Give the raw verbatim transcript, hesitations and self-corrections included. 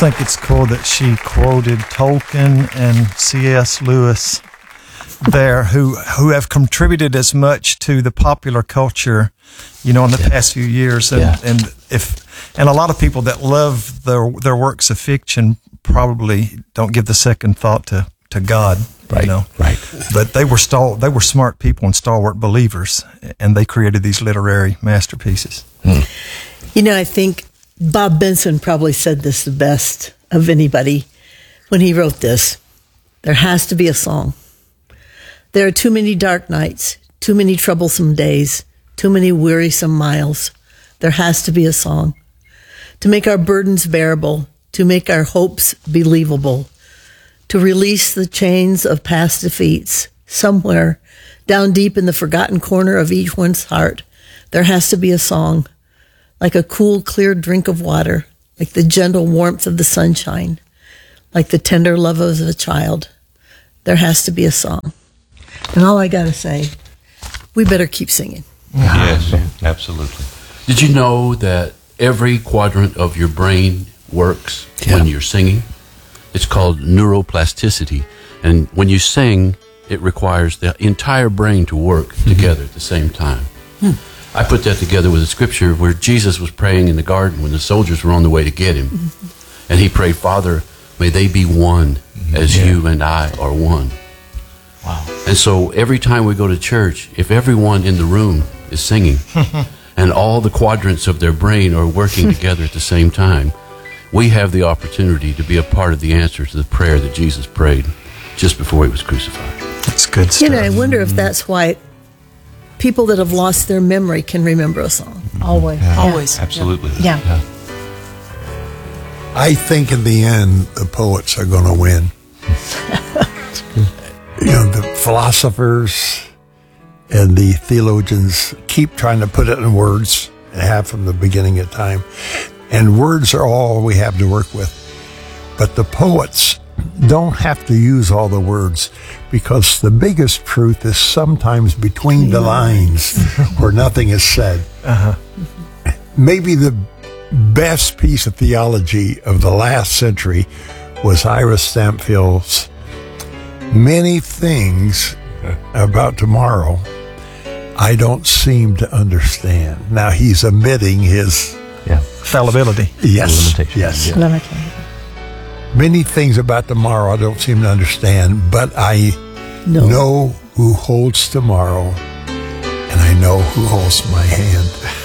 think it's cool that she quoted Tolkien and C S Lewis there, who who have contributed as much to the popular culture, you know, in the yeah. past few years. And, yeah. and if and a lot of people that love their their works of fiction probably don't give the second thought to, to God. Right. You know? Right. But they were stal- they were smart people and stalwart believers, and they created these literary masterpieces. Hmm. You know, I think Bob Benson probably said this the best of anybody when he wrote this. There has to be a song. There are too many dark nights, too many troublesome days, too many wearisome miles. There has to be a song to make our burdens bearable, to make our hopes believable, to release the chains of past defeats. Somewhere down deep in the forgotten corner of each one's heart, there has to be a song, like a cool, clear drink of water, like the gentle warmth of the sunshine, like the tender love of a child. There has to be a song. And all I got to say, we better keep singing. Yes, absolutely. Did you know that every quadrant of your brain works yeah. when you're singing? It's called neuroplasticity. And when you sing, it requires the entire brain to work mm-hmm. together at the same time. Hmm. I put that together with a scripture where Jesus was praying in the garden when the soldiers were on the way to get him. Mm-hmm. And he prayed, Father, may they be one mm-hmm. as yeah. you and I are one. Wow. And so every time we go to church, if everyone in the room is singing and all the quadrants of their brain are working together at the same time, we have the opportunity to be a part of the answer to the prayer that Jesus prayed just before he was crucified. That's good stuff. You know, I wonder if that's why people that have lost their memory can remember a song. Always. Yeah. Always. Absolutely. Yeah. yeah. I think in the end, the poets are going to win. You know, the philosophers and the theologians keep trying to put it in words and have from the beginning of time. And words are all we have to work with. But the poets don't have to use all the words, because the biggest truth is sometimes between the lines where nothing is said. Uh-huh. Maybe the best piece of theology of the last century was Ira Stampfield's many things about tomorrow I don't seem to understand. Now he's omitting his yeah. fallibility. Yes. Yes. yes. Limitation. Many things about tomorrow I don't seem to understand, but I no. know who holds tomorrow, and I know who holds my hand.